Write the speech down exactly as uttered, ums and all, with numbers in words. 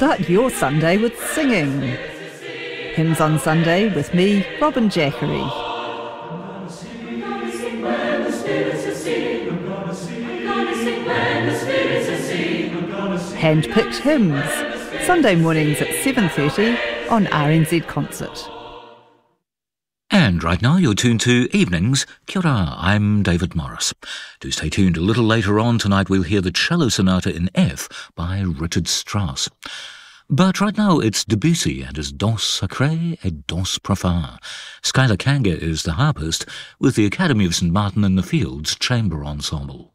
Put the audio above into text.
Start your Sunday with singing. Hymns on Sunday with me, Robin Jackery. Hand-picked hymns, Sunday mornings at seven thirty on R N Z Concert. And right now you're tuned to Evenings. Kia ora, I'm David Morris. Do stay tuned. A little later on tonight we'll hear the Cello Sonata in F by Richard Strauss. But right now it's Debussy and his Danse Sacrée et Danse Profane. Skylar Kanga is the harpist with the Academy of Saint Martin in the Fields Chamber Ensemble.